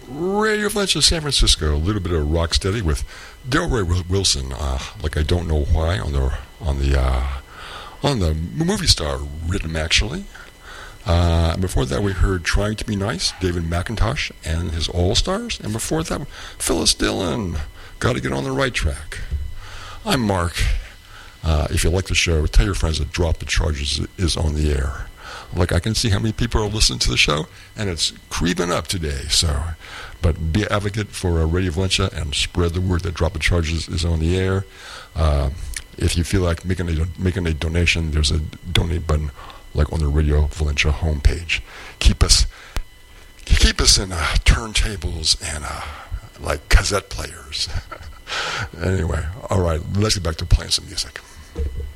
Radio Valencia, San Francisco. A little bit of Rocksteady with Delroy Wilson. Like I don't know why on the movie star rhythm actually. Before that, we heard Trying to Be Nice, David McIntosh and his All-Stars. And before that, Phyllis Dillon, Got to Get on the Right Track. I'm Mark. If you like the show, tell your friends that Drop the Charges is on the air. Like, I can see how many people are listening to the show, and it's creeping up today. But be an advocate for Radio Valencia and spread the word that Drop the Charges is on the air. If you feel like making a donation, there's a donate button like on the Radio Valencia homepage. Keep us in turntables and like cassette players. Anyway, all right, let's get back to playing some music.